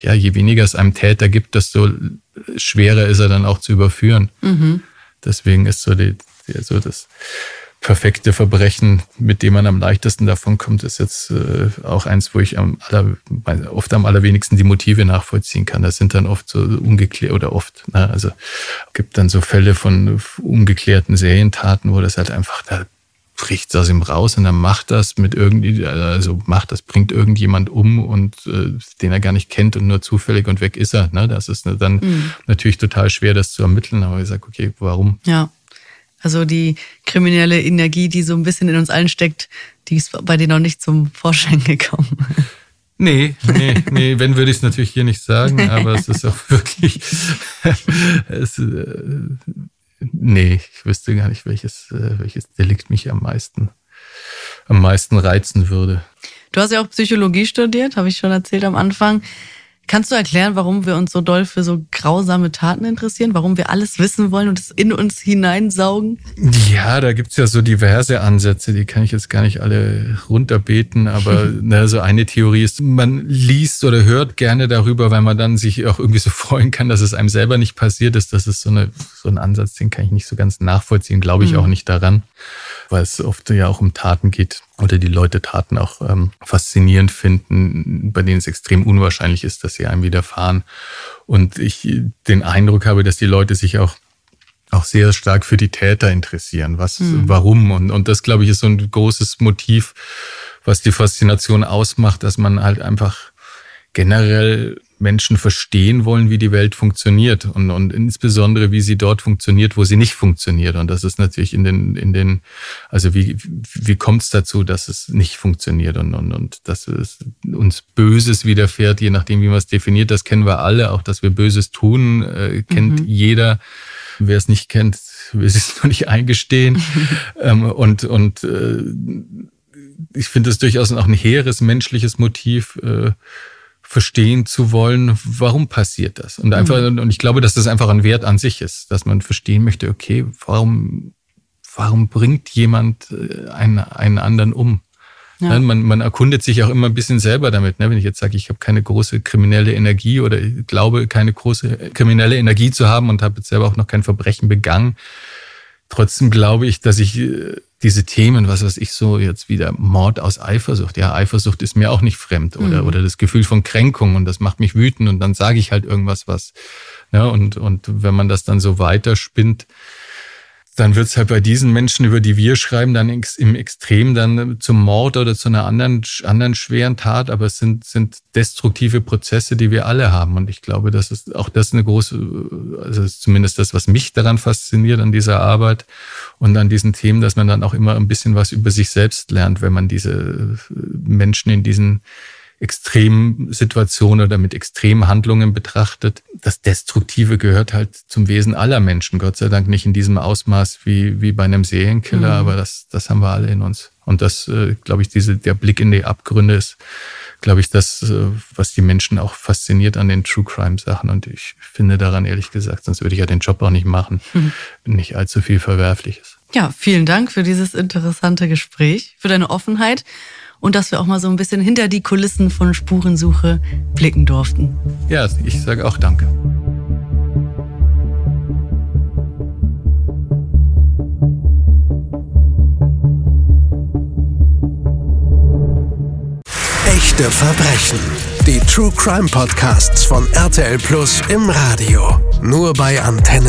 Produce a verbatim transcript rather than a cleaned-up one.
ja, je weniger es einem Täter gibt, desto schwerer ist er dann auch zu überführen. Mhm. Deswegen ist so, die, die, so das perfekte Verbrechen, mit dem man am leichtesten davon kommt, ist jetzt äh, auch eins, wo ich am aller, oft am allerwenigsten die Motive nachvollziehen kann. Das sind dann oft so ungeklärt oder oft, ne, also gibt dann so Fälle von ungeklärten Serientaten, wo das halt einfach, da bricht aus ihm raus und dann macht das mit irgendwie, also macht das, bringt irgendjemand um und äh, den er gar nicht kennt und nur zufällig und weg ist er. Ne? Das ist dann mhm. natürlich total schwer, das zu ermitteln, aber ich sage, okay, warum? Ja. Also die kriminelle Energie, die so ein bisschen in uns allen steckt, die ist bei dir noch nicht zum Vorschein gekommen. Nee, nee, nee, wenn würde ich es natürlich hier nicht sagen, aber es ist auch wirklich, es, äh, nee, ich wüsste gar nicht, welches, äh, welches Delikt mich am meisten, am meisten reizen würde. Du hast ja auch Psychologie studiert, habe ich schon erzählt am Anfang. Kannst du erklären, warum wir uns so doll für so grausame Taten interessieren? Warum wir alles wissen wollen und es in uns hineinsaugen? Ja, da gibt's ja so diverse Ansätze, die kann ich jetzt gar nicht alle runterbeten, aber ne, so eine Theorie ist, man liest oder hört gerne darüber, weil man dann sich auch irgendwie so freuen kann, dass es einem selber nicht passiert ist. Das ist so, eine, so ein Ansatz, den kann ich nicht so ganz nachvollziehen, glaube ich mhm. auch nicht daran, weil es oft ja auch um Taten geht oder die Leute Taten auch ähm, faszinierend finden, bei denen es extrem unwahrscheinlich ist, dass sie einem widerfahren. Und ich den Eindruck habe, dass die Leute sich auch auch sehr stark für die Täter interessieren. Was, mhm. warum? Und, und das, glaube ich, ist so ein großes Motiv, was die Faszination ausmacht, dass man halt einfach generell Menschen verstehen wollen, wie die Welt funktioniert und, und insbesondere, wie sie dort funktioniert, wo sie nicht funktioniert. Und das ist natürlich in den, in den, also wie, wie kommt es dazu, dass es nicht funktioniert und, und, und dass es uns Böses widerfährt, je nachdem, wie man es definiert. Das kennen wir alle, auch dass wir Böses tun, äh, kennt mhm. jeder. Wer es nicht kennt, will es noch nicht eingestehen. ähm, und, und, äh, ich finde es durchaus auch ein hehres menschliches Motiv, äh, verstehen zu wollen, warum passiert das? Und einfach, mhm. und ich glaube, dass das einfach ein Wert an sich ist, dass man verstehen möchte, okay, warum, warum bringt jemand einen, einen anderen um? Ja. Man, man erkundet sich auch immer ein bisschen selber damit. Wenn ich jetzt sage, ich habe keine große kriminelle Energie oder ich glaube, keine große kriminelle Energie zu haben und habe jetzt selber auch noch kein Verbrechen begangen, trotzdem glaube ich, dass ich diese Themen, was weiß ich, so jetzt wieder Mord aus Eifersucht. Ja, Eifersucht ist mir auch nicht fremd oder, mhm. oder das Gefühl von Kränkung und das macht mich wütend und dann sage ich halt irgendwas, was, ja, und, und wenn man das dann so weiterspinnt, dann wird es halt bei diesen Menschen, über die wir schreiben, dann im Extrem dann zum Mord oder zu einer anderen, anderen schweren Tat. Aber es sind, sind destruktive Prozesse, die wir alle haben. Und ich glaube, das ist auch das eine große, also ist zumindest das, was mich daran fasziniert an dieser Arbeit und an diesen Themen, dass man dann auch immer ein bisschen was über sich selbst lernt, wenn man diese Menschen in diesen Extremsituationen oder mit Extremhandlungen betrachtet. Das Destruktive gehört halt zum Wesen aller Menschen. Gott sei Dank nicht in diesem Ausmaß wie, wie bei einem Serienkiller, mhm. aber das, das haben wir alle in uns. Und das, äh, glaube ich, diese, der Blick in die Abgründe ist, glaube ich, das, äh, was die Menschen auch fasziniert an den True Crime Sachen. Und ich finde daran, ehrlich gesagt, sonst würde ich ja den Job auch nicht machen, mhm. nicht allzu viel Verwerfliches. Ja, vielen Dank für dieses interessante Gespräch, für deine Offenheit. Und dass wir auch mal so ein bisschen hinter die Kulissen von Spurensuche blicken durften. Ja, ich sage auch danke. Echte Verbrechen. Die True Crime Podcasts von R T L Plus im Radio. Nur bei Antenne